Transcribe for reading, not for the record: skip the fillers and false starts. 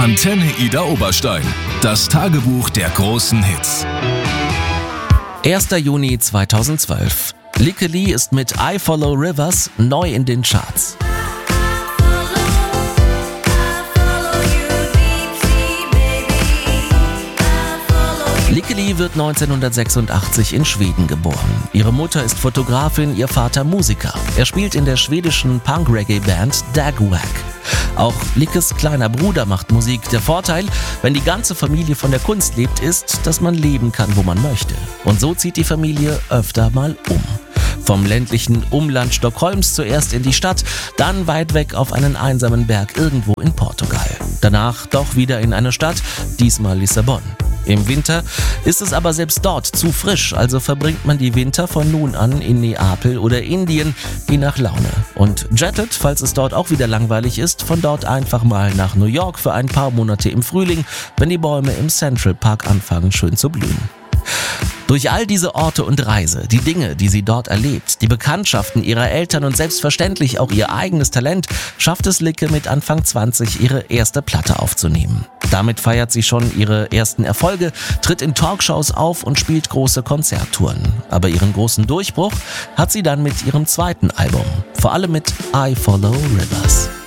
Antenne Ida Oberstein. Das Tagebuch der großen Hits. 1. Juni 2012. Lykke Li ist mit I Follow Rivers neu in den Charts. Lykke Li wird 1986 in Schweden geboren. Ihre Mutter ist Fotografin, ihr Vater Musiker. Er spielt in der schwedischen Punk-Reggae-Band Dagwag. Auch Lykkes kleiner Bruder macht Musik. Der Vorteil, wenn die ganze Familie von der Kunst lebt, ist, dass man leben kann, wo man möchte. Und so zieht die Familie öfter mal um. Vom ländlichen Umland Stockholms zuerst in die Stadt, dann weit weg auf einen einsamen Berg irgendwo in Portugal. Danach doch wieder in eine Stadt, diesmal Lissabon. Im Winter ist es aber selbst dort zu frisch, also verbringt man die Winter von nun an in Neapel oder Indien, je nach Laune. Und jettet, falls es dort auch wieder langweilig ist, von dort einfach mal nach New York für ein paar Monate im Frühling, wenn die Bäume im Central Park anfangen schön zu blühen. Durch all diese Orte und Reise, die Dinge, die sie dort erlebt, die Bekanntschaften ihrer Eltern und selbstverständlich auch ihr eigenes Talent, schafft es Lykke mit Anfang 20 ihre erste Platte aufzunehmen. Damit feiert sie schon ihre ersten Erfolge, tritt in Talkshows auf und spielt große Konzerttouren. Aber ihren großen Durchbruch hat sie dann mit ihrem zweiten Album, vor allem mit I Follow Rivers.